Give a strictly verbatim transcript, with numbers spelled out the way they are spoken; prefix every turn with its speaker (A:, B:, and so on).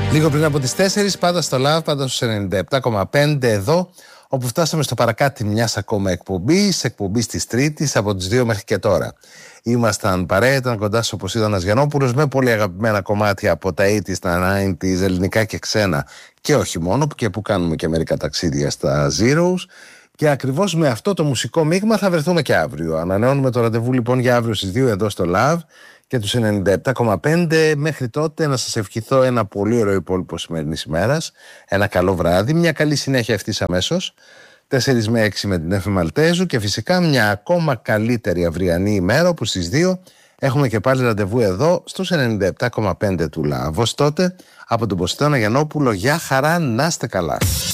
A: Λίγο πριν από τις τέσσερις, πάντα στο Love, πάντα στους ενενήντα επτά κόμμα πέντε εδώ, όπου φτάσαμε στο παρακάτι μιας ακόμα εκπομπής, εκπομπής της Τρίτης, από τις δύο μέχρι και τώρα. Ήμασταν παρέα, ήταν κοντά σας όπως ήταν ο Γιαννόπουλος, με πολύ αγαπημένα κομμάτια από τα ογδόντα, τα ενενήντα, ελληνικά και ξένα, και όχι μόνο, και που κάνουμε και μερικά ταξίδια στα Zeros. Και ακριβώς με αυτό το μουσικό μείγμα θα βρεθούμε και αύριο. Ανανεώνουμε το ραντεβού λοιπόν για αύριο στις δύο εδώ στο Love και τους ενενήντα επτά κόμμα πέντε. Μέχρι τότε να σας ευχηθώ ένα πολύ ωραίο υπόλοιπο σημερινής ημέρας, ένα καλό βράδυ, μια καλή συνέχεια ευθύς αμέσως, τέσσερα με έξι με την Εφη Μαλτέζου, και φυσικά μια ακόμα καλύτερη αυριανή ημέρα, όπου στις δύο έχουμε και πάλι ραντεβού εδώ στους ενενήντα επτά κόμμα πέντε του Love. Ως τότε, από τον Ποστόνα Γιαννόπουλο, γεια χαρά, να είστε καλά.